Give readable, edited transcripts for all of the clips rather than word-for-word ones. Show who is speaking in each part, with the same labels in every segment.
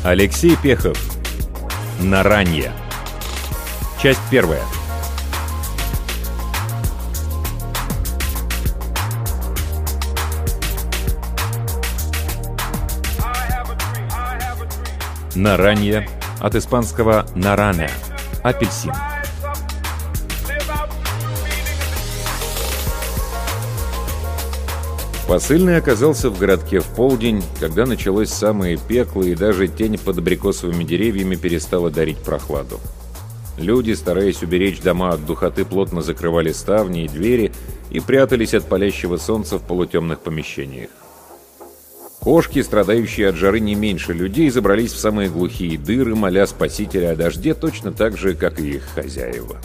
Speaker 1: Алексей Пехов. Наранья. Часть первая. Наранья, от испанского «нарана» — апельсин. Посыльный оказался в городке в полдень, когда началось самое пекло, и даже тень под абрикосовыми деревьями перестала дарить прохладу. Люди, стараясь уберечь дома от духоты, плотно закрывали ставни и двери и прятались от палящего солнца в полутемных помещениях. Кошки, страдающие от жары не меньше людей, забрались в самые глухие дыры, моля спасителя о дожде, точно так же, как и их хозяева.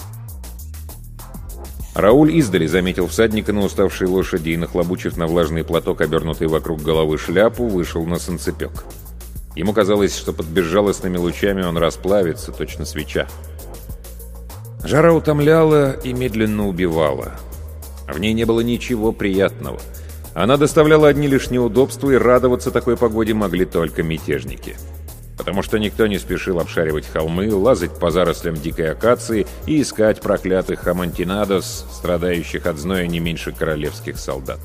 Speaker 1: Рауль издали заметил всадника на уставшей лошади и, нахлобучив на влажный платок, обернутый вокруг головы шляпу, вышел на санцепек. Ему казалось, что под безжалостными лучами он расплавится, точно свеча. Жара утомляла и медленно убивала. В ней не было ничего приятного. Она доставляла одни лишь неудобства, и радоваться такой погоде могли только мятежники. Потому что никто не спешил обшаривать холмы, лазать по зарослям дикой акации и искать проклятых амантинадос, страдающих от зноя не меньше королевских солдат.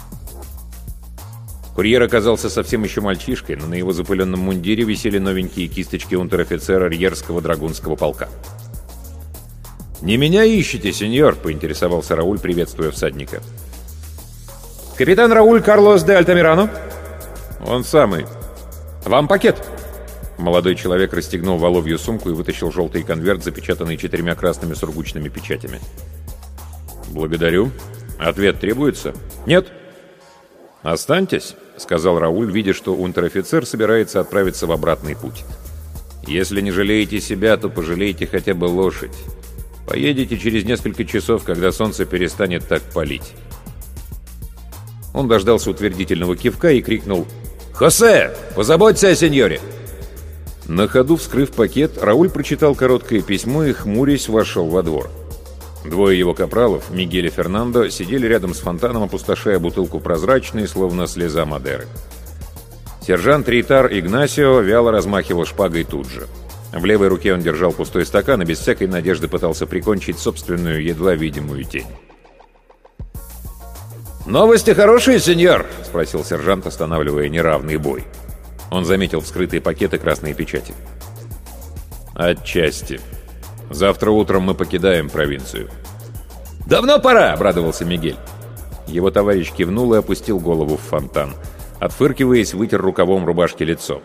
Speaker 1: Курьер оказался совсем еще мальчишкой, но на его запыленном мундире висели новенькие кисточки унтер-офицера Рьерского драгунского полка. «Не меня ищете, сеньор?» — поинтересовался Рауль, приветствуя всадника.
Speaker 2: «Капитан Рауль Карлос де Альтамирано?»
Speaker 1: «Он самый.
Speaker 2: Вам пакет».
Speaker 1: Молодой человек расстегнул воловью сумку и вытащил желтый конверт, запечатанный 4 красными сургучными печатями. «Благодарю. Ответ требуется?»
Speaker 2: «Нет».
Speaker 1: «Останьтесь», — сказал Рауль, видя, что унтер-офицер собирается отправиться в обратный путь. «Если не жалеете себя, то пожалейте хотя бы лошадь. Поедете через несколько часов, когда солнце перестанет так палить». Он дождался утвердительного кивка и крикнул: «Хосе, позаботься о сеньоре!» На ходу, вскрыв пакет, Рауль прочитал короткое письмо и, хмурясь, вошел во двор. Двое его капралов, Мигель и Фернандо, сидели рядом с фонтаном, опустошая бутылку прозрачной, словно слеза Мадеры. Сержант Рейтар Игнасио вяло размахивал шпагой тут же. В левой руке он держал пустой стакан и без всякой надежды пытался прикончить собственную, едва видимую тень. «Новости хорошие, сеньор?» — спросил сержант, останавливая неравный бой. Он заметил вскрытые пакеты красной печати. «Отчасти. Завтра утром мы покидаем провинцию».
Speaker 2: «Давно пора!» — обрадовался
Speaker 1: Мигель. Его товарищ кивнул и опустил голову в фонтан. Отфыркиваясь, вытер рукавом рубашки лицо.